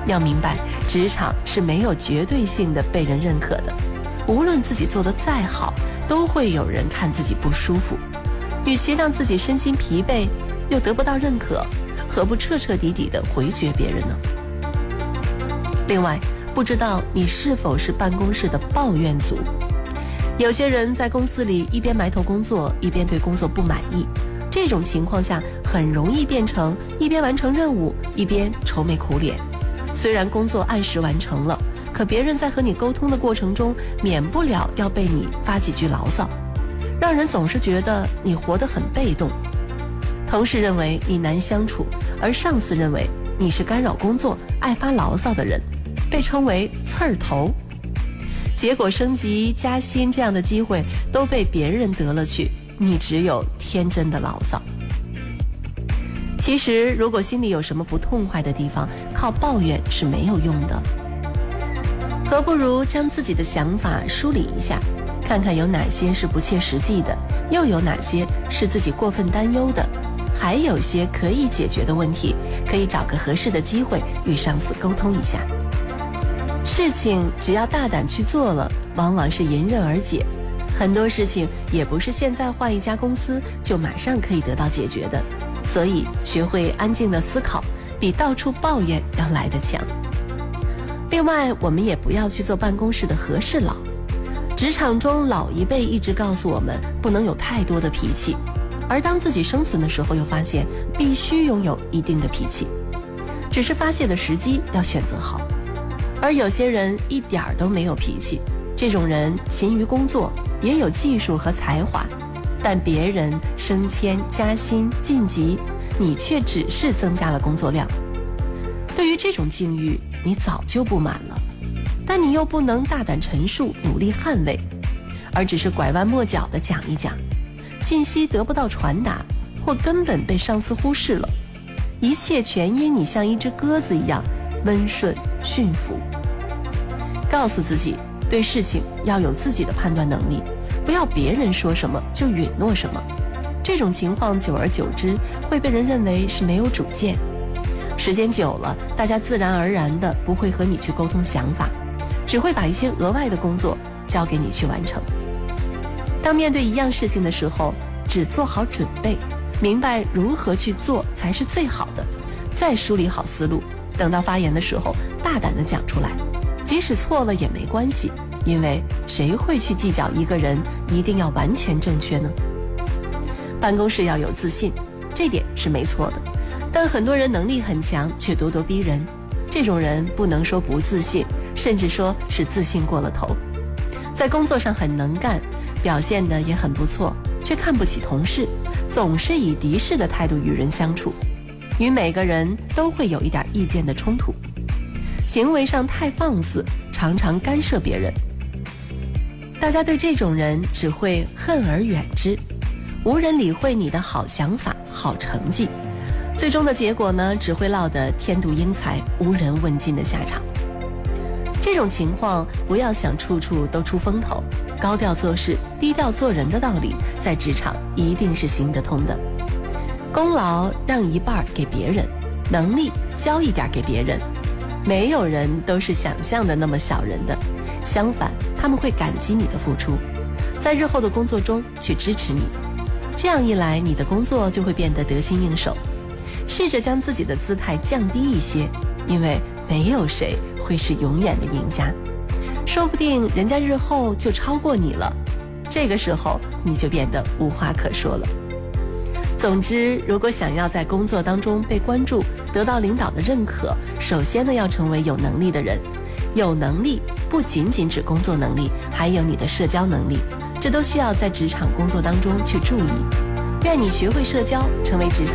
要明白，职场是没有绝对性的被人认可的，无论自己做得再好，都会有人看自己不舒服。与其让自己身心疲惫又得不到认可，何不彻彻底底的回绝别人呢？另外，不知道你是否是办公室的抱怨族。有些人在公司里一边埋头工作，一边对工作不满意，这种情况下很容易变成一边完成任务，一边愁眉苦脸。虽然工作按时完成了，可别人在和你沟通的过程中，免不了要被你发几句牢骚，让人总是觉得你活得很被动。同事认为你难相处，而上司认为你是干扰工作、爱发牢骚的人，被称为刺儿头。结果升级加薪这样的机会都被别人得了去，你只有天真的牢骚。其实如果心里有什么不痛快的地方，靠抱怨是没有用的，何不如将自己的想法梳理一下，看看有哪些是不切实际的，又有哪些是自己过分担忧的，还有些可以解决的问题，可以找个合适的机会与上司沟通一下。事情只要大胆去做了，往往是迎刃而解。很多事情也不是现在换一家公司就马上可以得到解决的，所以学会安静的思考，比到处抱怨要来得强。另外，我们也不要去做办公室的和事佬。职场中老一辈一直告诉我们不能有太多的脾气，而当自己生存的时候又发现必须拥有一定的脾气，只是发泄的时机要选择好。而有些人一点儿都没有脾气，这种人勤于工作，也有技术和才华，但别人升迁加薪晋级，你却只是增加了工作量。对于这种境遇，你早就不满了，但你又不能大胆陈述，努力捍卫，而只是拐弯抹角地讲一讲，信息得不到传达，或根本被上司忽视了，一切全因你像一只鸽子一样温顺驯服。告诉自己，对事情要有自己的判断能力，不要别人说什么就允诺什么。这种情况久而久之会被人认为是没有主见，时间久了，大家自然而然的不会和你去沟通想法，只会把一些额外的工作交给你去完成。当面对一样事情的时候，只做好准备，明白如何去做才是最好的，再梳理好思路，等到发言的时候大胆地讲出来，即使错了也没关系，因为谁会去计较一个人一定要完全正确呢？办公室要有自信，这点是没错的，但很多人能力很强却咄咄逼人，这种人不能说不自信，甚至说是自信过了头。在工作上很能干，表现得也很不错，却看不起同事，总是以敌视的态度与人相处，与每个人都会有一点意见的冲突，行为上太放肆，常常干涉别人。大家对这种人只会恨而远之，无人理会你的好想法、好成绩，最终的结果呢，只会落得天妒英才、无人问津的下场。这种情况不要想处处都出风头，高调做事、低调做人的道理，在职场一定是行得通的。功劳让一半给别人，能力交一点给别人，没有人都是想象的那么小人的，相反，他们会感激你的付出，在日后的工作中去支持你。这样一来，你的工作就会变得得心应手。试着将自己的姿态降低一些，因为没有谁会是永远的赢家，说不定人家日后就超过你了，这个时候你就变得无话可说了。总之，如果想要在工作当中被关注，得到领导的认可，首先呢要成为有能力的人。有能力不仅仅指工作能力，还有你的社交能力，这都需要在职场工作当中去注意。愿你学会社交，成为职场